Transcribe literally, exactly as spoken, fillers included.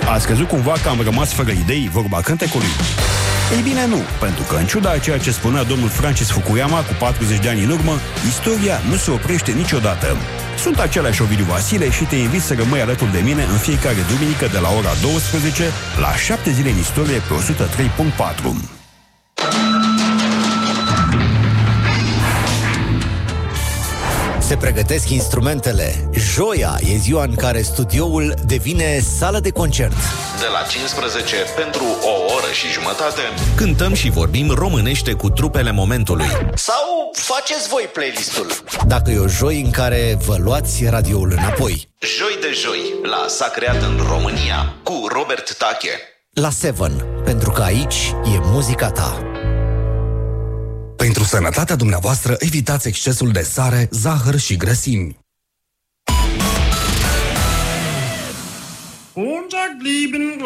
Ați crezut cumva că am rămas fără idei, vorba cântecului? Ei bine, nu, pentru că, în ciuda a ceea ce spunea domnul Francis Fukuyama cu patruzeci de ani în urmă, istoria nu se oprește niciodată. Sunt același Ovidiu Vasile și te invit să rămâi alături de mine în fiecare duminică de la ora douăsprezece la șapte zile în istorie pe o sută trei punct patru. Se pregătesc instrumentele. Joia e ziua în care studioul devine sală de concert. De la cincisprezece pentru o oră și jumătate cântăm și vorbim românește cu trupele momentului. Sau faceți voi playlistul, dacă e o joi în care vă luați radioul înapoi. Joi de joi, la S-a creat în România, cu Robert Tache. La Seven, pentru că aici e muzica ta. Pentru sănătatea dumneavoastră, evitați excesul de sare, zahăr și grăsimi. Und da blieben